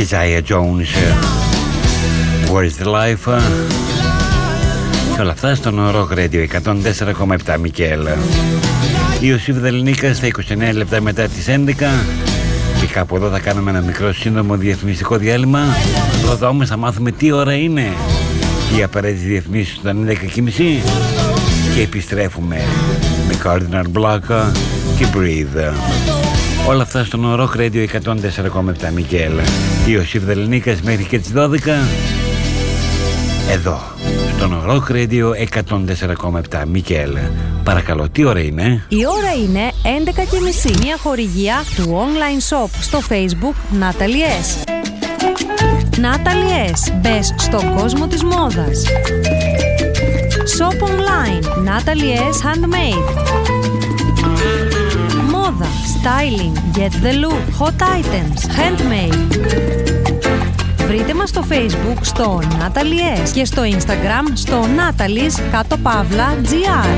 και Zaya Jones, Where is the Life, και όλα αυτά στον Rock Radio 104,7 Μικέλ. Ιωσήφ Δελνίκας στα 29 λεπτά μετά τις 11 και κάπου εδώ θα κάνουμε ένα μικρό σύντομο διαφημιστικό διάλειμμα. Πρώτα όμως θα μάθουμε τι ώρα είναι, οι απαραίτητες διαφημίσεις ήταν 11:30 και επιστρέφουμε με Cardinal Black και Breathe. Όλα αυτά στον Rock Radio 104,7 Μικέλ. Ιωσήφ Δελνίκας μέχρι και τις 12 εδώ στον Rock Radio 104,7 Μικέλ. Παρακαλώ, τι ώρα είναι? Η ώρα είναι 11:30. Μια χορηγία του online shop στο Facebook Natalie S. Natalie S. Μπες στον κόσμο της μόδας. Shop online Natalie S. Handmade. Μόδα, styling, get the look, hot items, handmade. Βρείτε μας στο Facebook στο Natalie S και στο Instagram στο Natalie's_GR.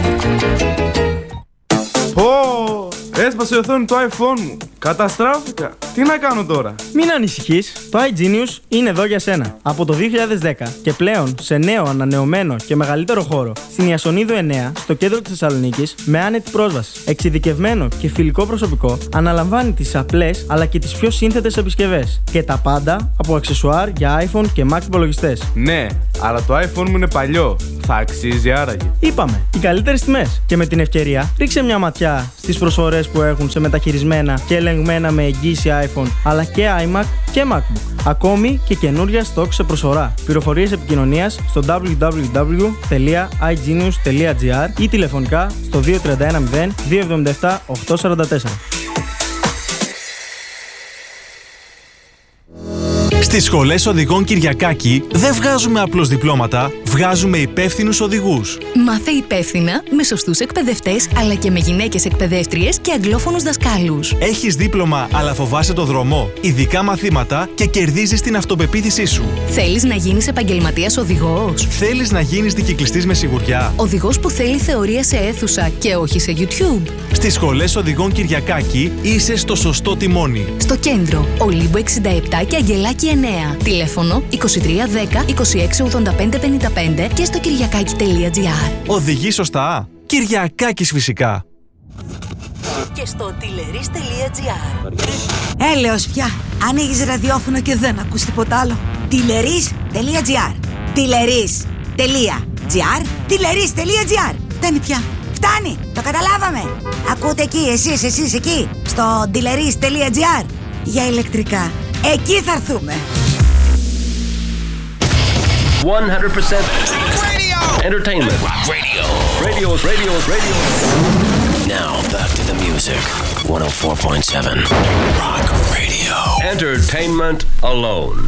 Έσπασε η οθόνη το iPhone μου. Καταστράφηκα. Τι να κάνω τώρα? Μην ανησυχείς, το iGenius είναι εδώ για σένα. Από το 2010 και πλέον σε νέο, ανανεωμένο και μεγαλύτερο χώρο στην Ιασονίδου 9, στο κέντρο της Θεσσαλονίκης, με άνετη πρόσβαση. Εξειδικευμένο και φιλικό προσωπικό αναλαμβάνει τις απλές αλλά και τις πιο σύνθετες επισκευές. Και τα πάντα από αξεσουάρ για iPhone και Mac υπολογιστές. Ναι, αλλά το iPhone μου είναι παλιό. Θα αξίζει άραγε? Είπαμε, οι καλύτερες τιμές. Και με την ευκαιρία, ρίξε μια ματιά στις προσφορές που έχουν σε μεταχειρισμένα και ελεγμένα με εγγύηση iPhone, αλλά και iMac και MacBook. Ακόμη και καινούρια stock σε προσφορά. Πληροφορίες επικοινωνίας στο www.igenius.gr ή τηλεφωνικά στο 2310 277 844. Στις σχολές οδηγών Κυριακάκη δεν βγάζουμε απλώς διπλώματα, βγάζουμε υπεύθυνους οδηγούς. Μάθε υπεύθυνα με σωστούς εκπαιδευτές αλλά και με γυναίκες εκπαιδεύτριες και αγγλόφωνους δασκάλους. Έχεις δίπλωμα αλλά φοβάσαι το δρόμο, ειδικά μαθήματα και κερδίζεις την αυτοπεποίθησή σου. Θέλεις να γίνεις επαγγελματίας οδηγός? Θέλεις να γίνεις δικυκλιστής με σιγουριά? Οδηγός που θέλει θεωρία σε αίθουσα και όχι σε YouTube? Στις σχολές οδηγών Κυριακάκη είσαι στο σωστό τιμόνι. Στο κέντρο, Ολύμπου 67 και Αγγελάκη 9. Τηλέφωνο 2310 2685 55 και στο κυριακάκι.gr. Οδηγεί σωστά. Κυριακάκης φυσικά. Και στο τηλερίς.gr. Έλεος πια. Ανοίγεις ραδιόφωνο και δεν ακούς τίποτα άλλο. Τηλερίς.gr. Τηλερίς.gr. Τηλερίς.gr. Φτάνει πια. Φτάνει. Το καταλάβαμε. Ακούτε εκεί, εσείς εκεί. Στο τηλερίς.gr. Για ηλεκτρικά. Εκεί θα έρθουμε. 100% radio entertainment. Radio. Now back to the music. 104.7 Rock Radio. Entertainment alone.